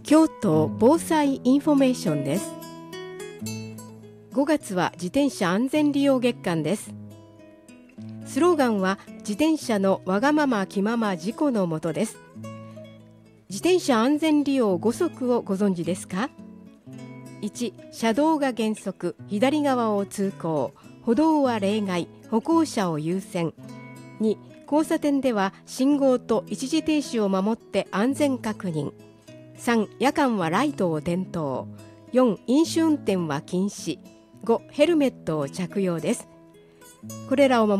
京都防災インフォメーションです。5月は自転車安全利用月間です。スローガンは自転車のわがまま気まま事故のもとです。自転車安全利用5則をご存知ですか？ 1. 車道が原則、左側を通行、歩道は例外、歩行者を優先。 2. 交差点では信号と一時停止を守って安全確認。 3. 夜間はライトを点灯。 4. 飲酒運転は禁止。 5. ヘルメットを着用です。これらを守